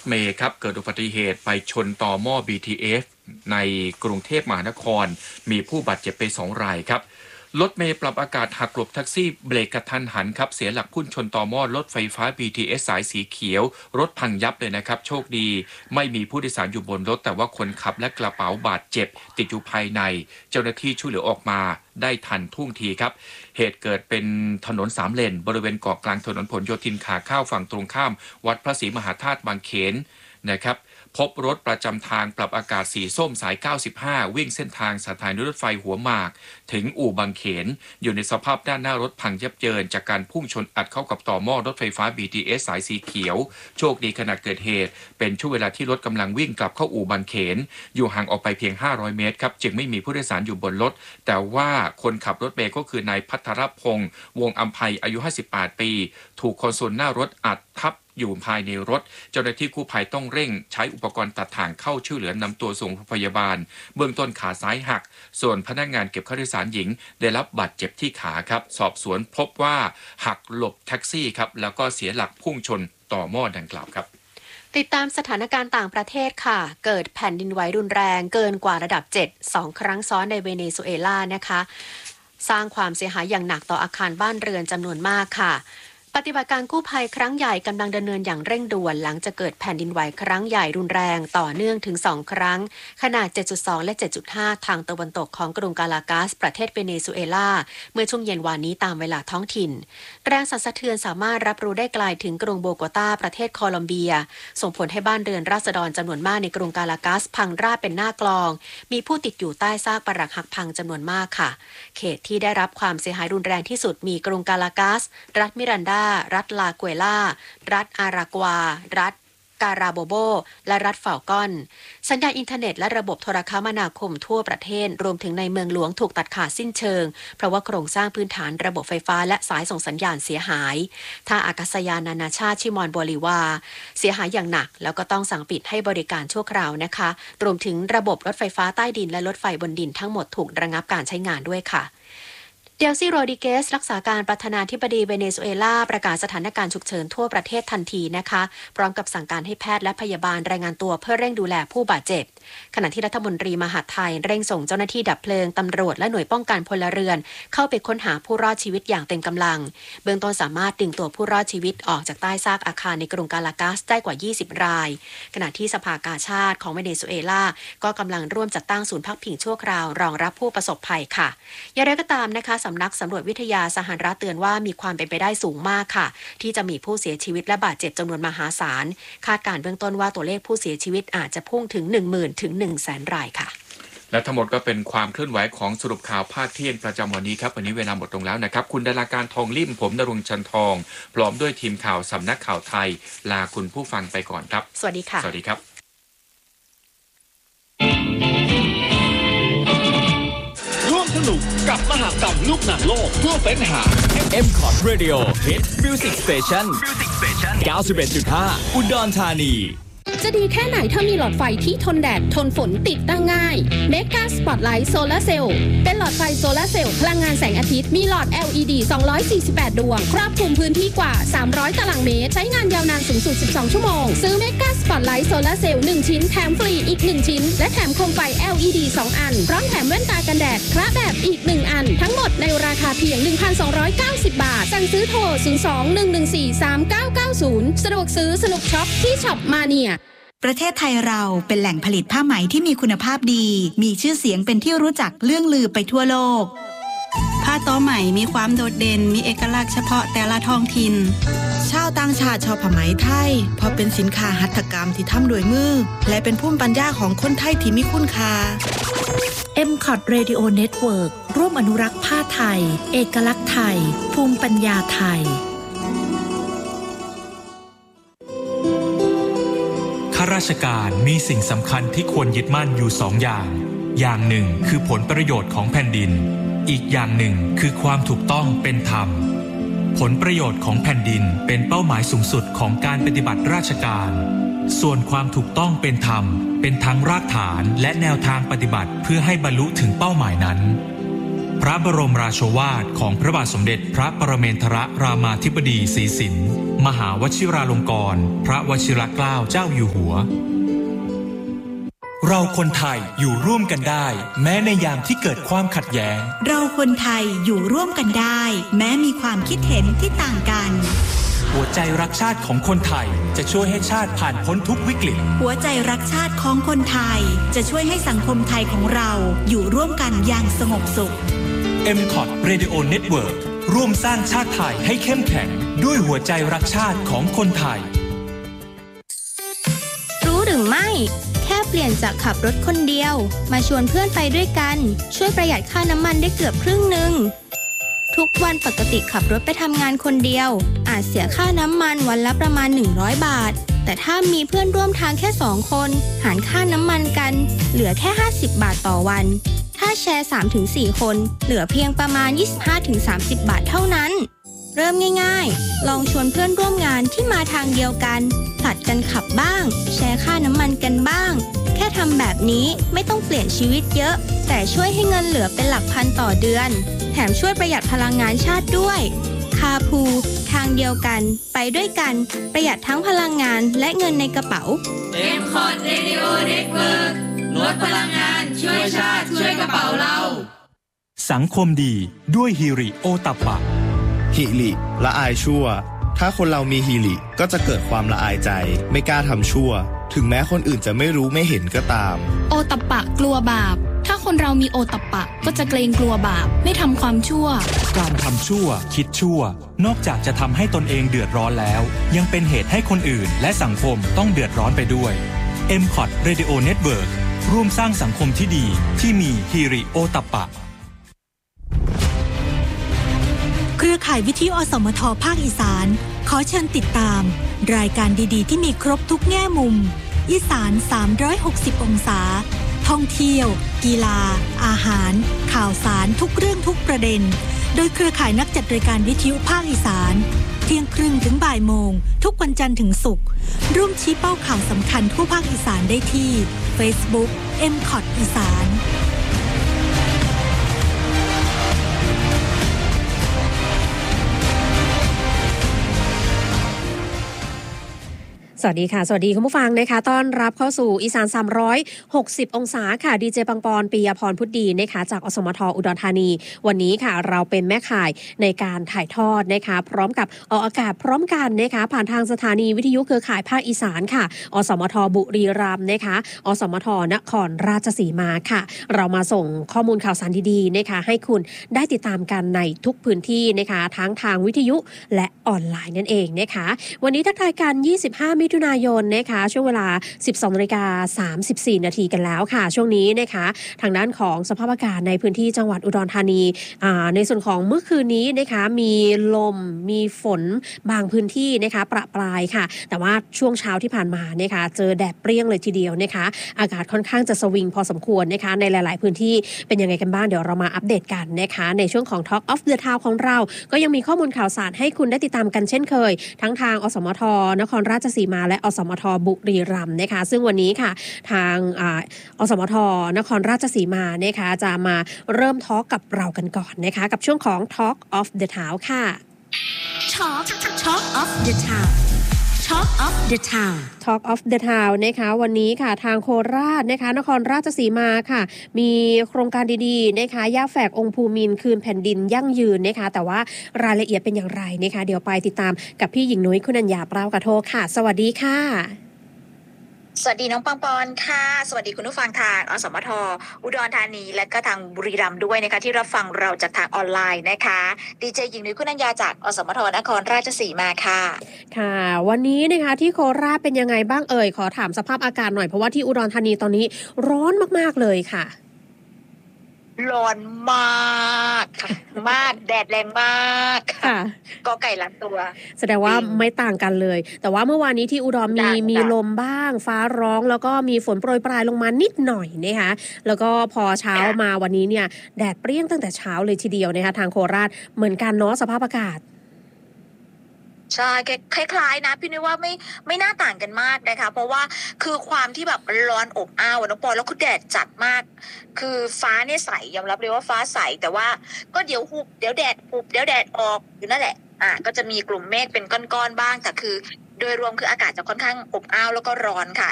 เมล์ครับเกิดอุบัติเหตุไปชนต่อหม้อ BTS ในกรุงเทพมหานครมีผู้บาดเจ็บไป2 รายครับรถเมล์ปรับอากาศหักหลบแท็กซี่เบรกกระทันหันครับเสียหลักพุ่งชนต่อหม้อรถไฟฟ้า BTS สายสีเขียวรถพังยับเลยนะครับโชคดีไม่มีผู้โดยสารอยู่บนรถแต่ว่าคนขับและกระเป๋าบาดเจ็บติดอยู่ภายในเจ้าหน้าที่ช่วยเหลือออกมาได้ทันท่วงทีครับเหตุเกิดเป็นถนน3 เลนบริเวณเกาะกลางถนนผลโยธินขาเข้าฝั่งตรงข้ามวัดพระศรีมหาธาตุบางเขนนะครับพบรถประจำทางปรับอากาศสีส้มสาย95วิ่งเส้นทางสถานีรถไฟหัวหมากถึงอู่บางเขนอยู่ในสภาพด้านหน้ารถพังยับเยินจากการพุ่งชนอัดเข้ากับต่อหม้อรถไฟฟ้า BTS สายสีเขียวโชคดีขณะเกิดเหตุเป็นช่วงเวลาที่รถกำลังวิ่งกลับเข้าอู่บางเขนอยู่ห่างออกไปเพียง500 เมตรครับจึงไม่มีผู้โดยสารอยู่บนรถแต่ว่าคนขับรถเมล์ก็คือนายพัทรพงษ์วงอัมไพอายุ58 ปีถูกคอนโซลหน้ารถอัดทับอยู่ภายในรถเจ้าหน้าที่กู้ภัยต้องเร่งใช้อุปกรณ์ตัดถ่างเข้าช่วยเหลือนำตัวส่งโรงพยาบาลเบื้องต้นขาซ้ายหักส่วนพนักงานเก็บค่าโดยสารหญิงได้รับบาดเจ็บที่ขาครับสอบสวนพบว่าหักหลบแท็กซี่ครับแล้วก็เสียหลักพุ่งชนต่อหม้อดังกล่าวครับติดตามสถานการณ์ต่างประเทศค่ะเกิดแผ่นดินไหวรุนแรงเกินกว่าระดับ7 2 ครั้งซ้อนในเวเนซุเอลานะคะสร้างความเสียหายอย่างหนักต่ออาคารบ้านเรือนจำนวนมากค่ะปฏิบัติการกู้ภัยครั้งใหญ่กำลังดำเนินอย่างเร่งด่วนหลังจากเกิดแผ่นดินไหวครั้งใหญ่รุนแรงต่อเนื่องถึง2 ครั้งขนาด 7.2 และ 7.5 ทางตะวันตกของกรุงกาลากาสประเทศเวเนซุเอลาเมื่อช่วงเย็นวานนี้ตามเวลาท้องถิ่นแรงสั่นสะเทือนสามารถรับรู้ได้ไกลถึงกรุงโบโกตาประเทศโคลอมเบียส่งผลให้บ้านเรือนราษฎรจำนวนมากในกรุงกาลากาสพังราบเป็นหน้ากลองมีผู้ติดอยู่ใต้ซากปรักหักพังจำนวนมากค่ะเขตที่ได้รับความเสียหายรุนแรงที่สุดมีกรุงกาลากาสรัฐมิรันดารัฐลาเกวล่ารัฐอารากวารัฐการาโบโบและรัฐฟาลกอนสัญญาณอินเทอร์เน็ตและระบบโทรคมนาคมทั่วประเทศรวมถึงในเมืองหลวงถูกตัดขาดสิ้นเชิงเพราะว่าโครงสร้างพื้นฐานระบบไฟฟ้าและสายส่งสัญญาณเสียหายท่าอากาศยานนานาชาติชิมอนโบลิวาเสียหายอย่างหนักแล้วก็ต้องสั่งปิดให้บริการชั่วคราวนะคะรวมถึงระบบรถไฟฟ้าใต้ดินและรถไฟบนดินทั้งหมดถูกระงับการใช้งานด้วยค่ะเดลซี่โรดิเกสรักษาการประธานาธิบดีเวเนซุเอลาประกาศสถานการณ์ฉุกเฉินทั่วประเทศทันทีนะคะพร้อมกับสั่งการให้แพทย์และพยาบาลรายงานตัวเพื่อเร่งดูแลผู้บาดเจ็บขณะที่รัฐมนตรีมหาดไทยเร่งส่งเจ้าหน้าที่ดับเพลิงตำรวจและหน่วยป้องกันพลเรือนเข้าไปค้นหาผู้รอดชีวิตอย่างเต็มกำลังเบื้องต้นสามารถดึงตัวผู้รอดชีวิตออกจากใต้ซากอาคารในกรุงกาลากาสได้กว่า20 รายขณะที่สภากาชาดของเวเนซุเอลาก็กำลังร่วมจัดตั้งศูนย์พักพิงชั่วคราวรองรับผู้ประสบภัยค่ะอย่างไรก็ตามนะคะสำนักสำรวจวิทยาสหรัฐเตือนว่ามีความเป็นไปได้สูงมากค่ะที่จะมีผู้เสียชีวิตและบาดเจ็บจำนวนมหาศาลคาดการณ์เบื้องต้นว่าตัวเลขผู้เสียชีวิตอาจจะพุ่งถึง 10,000 ถึง 100,000 รายค่ะและทั้งหมดก็เป็นความเคลื่อนไหวของสรุปข่าวภาคเที่ยงประจำวันนี้ครับวันนี้เวลาหมดลงแล้วนะครับคุณดาราการทองลิ่มผมณรงค์ชันทองพร้อมด้วยทีมข่าวสำนักข่าวไทยลาคุณผู้ฟังไปก่อนครับสวัสดีค่ะสวัสดีครับร่วมสนุกกับมหกรรมลูกหนังโลกทั่วเฟ้นหา M-Cot Radio Hit Music Station 91.5 อุดรธานีจะดีแค่ไหนถ้ามีหลอดไฟที่ทนแดดทนฝนติดตั้งง่าย Mega Spotlight Solar Cell เป็นหลอดไฟโซลาร์เซลล์พลังงานแสงอาทิตย์มีหลอด LED 248 ดวงครอบคลุมพื้นที่กว่า300 ตารางเมตรใช้งานยาวนานสูงสุด12 ชั่วโมงซื้อ Mega Spotlight Solar Cell 1 ชิ้นแถมฟรีอีก1ชิ้นและแถมโคมไฟ LED 2 อันพร้อมแถมแว่นตากันแดดคละแบบอีก1อันทั้งหมดในราคาเพียง 1,290 บาทสั่งซื้อโทร 02-114-3990 สะดวกซื้อสนุกช็อปที่ช็อปมาเนียประเทศไทยเราเป็นแหล่งผลิตผ้าไหมที่มีคุณภาพดีมีชื่อเสียงเป็นที่รู้จักเลื่องลือไปทั่วโลกผ้าต้อไหมมีความโดดเด่นมีเอกลักษณ์เฉพาะแต่ละท้องถิ่นชาวต่างชาติชอบผ้าไหมไทยเพราะเป็นสินค้าหัตถกรรมที่ทำด้วยมือและเป็นภูมิปัญญาของคนไทยที่มีคุณค่า M-Cot Radio Network ร่วมอนุรักษ์ผ้าไทยเอกลักษณ์ไทยภูมิปัญญาไทยข้าราชการมีสิ่งสำคัญที่ควรยึดมั่นอยู่2 อย่างหนึ่งคือผลประโยชน์ของแผ่นดินอีกอย่างหนึ่งคือความถูกต้องเป็นธรรมผลประโยชน์ของแผ่นดินเป็นเป้าหมายสูงสุดของการปฏิบัติราชการส่วนความถูกต้องเป็นธรรมเป็นทั้งรากฐานและแนวทางปฏิบัติเพื่อให้บรรลุถึงเป้าหมายนั้นพระบรมราโชวาทของพระบาทสมเด็จพระปรเมนทรรามาธิบดีศรีสินธ์มหาวชิราลงกรณ์พระวชิรเกล้าเจ้าอยู่หัวเราคนไทยอยู่ร่วมกันได้แม้ในยามที่เกิดความขัดแย้งเราคนไทยอยู่ร่วมกันได้แม้มีความคิดเห็นที่ต่างกันหัวใจรักชาติของคนไทยจะช่วยให้ชาติผ่านพ้นทุกวิกฤตหัวใจรักชาติของคนไทยจะช่วยให้สังคมไทยของเราอยู่ร่วมกันอย่างสงบสุข MCOT Radio Network ร่วมสร้างชาติไทยให้เข้มแข็งด้วยหัวใจรักชาติของคนไทยรู้หรือไม่แค่เปลี่ยนจากขับรถคนเดียวมาชวนเพื่อนไปด้วยกันช่วยประหยัดค่าน้ำมันได้เกือบครึ่งนึงทุกวันปกติขับรถไปทำงานคนเดียวอาจเสียค่าน้ำมันวันละประมาณ100 บาทแต่ถ้ามีเพื่อนร่วมทางแค่2 คนหารค่าน้ำมันกันเหลือแค่50 บาทต่อวันถ้าแชร์ 3-4 คนเหลือเพียงประมาณ 25-30 บาทเท่านั้นเริ่มง่ายๆลองชวนเพื่อนร่วมงานที่มาทางเดียวกันผลัดกันขับบ้างแชร์ค่าน้ำมันกันบ้างแค่ทำแบบนี้ไม่ต้องเปลี่ยนชีวิตเยอะแต่ช่วยให้เงินเหลือเป็นหลักพันต่อเดือนแถมช่วยประหยัดพลังงานชาติด้วยคาพูทางเดียวกันไปด้วยกันประหยัดทั้งพลังงานและเงินในกระเป๋า MCOT Radio Network ลดพลังงานช่วยชาติช่วยกระเป๋าเราสังคมดีด้วยฮิริโอตัปปะฮิริละอายชั่วถ้าคนเรามีฮิริก็จะเกิดความละอายใจไม่กล้าทำชั่วถึงแม้คนอื่นจะไม่รู้ไม่เห็นก็ตามโอตัปปะกลัวบาปถ้าคนเรามีโอตัปปะก็จะเกรงกลัวบาปไม่ทำความชั่วการทำชั่วคิดชั่วนอกจากจะทำให้ตนเองเดือดร้อนแล้วยังเป็นเหตุให้คนอื่นและสังคมต้องเดือดร้อนไปด้วย MCOT Radio Network ร่วมสร้างสังคมที่ดีที่มีฮิริโอตัปปะเครือข่ายวิทยุอสมทภาคอีสานขอเชิญติดตามรายการดีๆที่มีครบทุกแง่มุมอีสาน360องศาท่องเที่ยวกีฬาอาหารข่าวสารทุกเรื่องทุกประเด็นโดยเครือข่ายนักจัดรายการวิทยุภาคอีสานเที่ยงครึ่งถึงบ่ายโมงทุกวันจันทร์ถึงศุกร์ร่วมชี้เป้าข่าวสำคัญทั่วภาคอีสานได้ที่ Facebook MCOT อีสานสวัสดีค่ะสวัสดีคุณผู้ฟังนะคะต้อนรับเข้าสู่อีสาน360องศาค่ะดีเจปังปอนปียพรพุทธดีนะคะจากอสมทอุดรธานีวันนี้ค่ะเราเป็นแม่ข่ายในการถ่ายทอดนะคะพร้อมกับออกอากาศพร้อมกันนะคะผ่านทางสถานีวิทยุเครือข่ายภาคอีสานค่ะอสมทบุรีรัมย์นะคะอสมทนครราชสีมาค่ะเรามาส่งข้อมูลข่าวสารดีๆนะคะให้คุณได้ติดตามกันในทุกพื้นที่นะคะทั้งทางวิทยุและออนไลน์นั่นเองนะคะวันนี้ทักทายกัน25มิถุนายนนะคะช่วงเวลา 12:34 นาทีกันแล้วค่ะช่วงนี้นะคะทางด้านของสภาพอากาศในพื้นที่จังหวัดอุดรธานีในส่วนของเมื่อคืนนี้นะคะมีลมมีฝนบางพื้นที่นะคะประปรายค่ะแต่ว่าช่วงเช้าที่ผ่านมานะคะเจอแดดเปรี้ยงเลยทีเดียวนะคะอากาศค่อนข้างจะสวิงพอสมควรนะคะในหลายๆพื้นที่เป็นยังไงกันบ้างเดี๋ยวเรามาอัปเดตกันนะคะในช่วงของ Talk of the Town ของเราก็ยังมีข้อมูลข่าวสารให้คุณได้ติดตามกันเช่นเคยทั้งทางอสมทนครราชสีมาและอสมทบุรีรัมย์นะคะซึ่งวันนี้ค่ะทางอสมทนครราชสีมานะคะจะมาเริ่มทอล์กกับเรากันก่อนนะคะกับช่วงของ Talk of the Town ค่ะ Talk of the Town Talk of the Town Talk of the Town นะคะวันนี้ค่ะทางโคราชนะคะนครราชสีมาค่ะมีโครงการดีๆนะคะย่าแฝกองค์ภูมินทร์คืนแผ่นดินยั่งยืนนะคะแต่ว่ารายละเอียดเป็นอย่างไรนะคะเดี๋ยวไปติดตามกับพี่หญิงนุ้ยคุณัญญาเปล่ากระโทกค่ะสวัสดีค่ะสวัสดีน้องปังปอนค่ะสวัสดีคุณผู้ฟังทางอสมทอุดรธานีและก็ทางบุรีรัมย์ด้วยนะคะที่รับฟังเราจากทางออนไลน์นะคะดีเจหญิงนุ้ยคุณัญญาจากอสมทนครราชสีมาค่ะค่ะวันนี้นะคะที่โคราชเป็นยังไงบ้างขอถามสภาพอากาศหน่อยเพราะว่าที่อุดรธานีตอนนี้ร้อนมากๆเลยค่ะร้อนมากมากแดดแรงมากค่ะก็ไก่ล้านตัวแสดงว่าไม่ต่างกันเลยแต่ว่าเมื่อวานนี้ที่อุดรมีลมบ้างฟ้าร้องแล้วก็มีฝนโปรยปลายลงมานิดหน่อยนะคะแล้วก็พอเช้ามาวันนี้เนี่ยแดดเปรี้ยงตั้งแต่เช้าเลยทีเดียวนะคะทางโคราชเหมือนกันเนาะสภาพอากาศใช่คล้ายๆนะพี่นึกว่าไม่น่าต่างกันมากนะคะเพราะว่าคือความที่แบบร้อนอบอ้าวน้องปอแล้วคือแดดจัดมากคือฟ้าเนี่ยใสยอมรับเลยว่าฟ้าใสแต่ว่าก็เดี๋ยวหุบเดี๋ยวแดดหุบเดี๋ยวแดดออกอยู่นั่นแหละก็จะมีกลุ่มเมฆเป็นก้อนๆบ้างแต่คือโดยรวมคืออากาศจะค่อนข้างอบอ้าวแล้วก็ร้อนค่ะ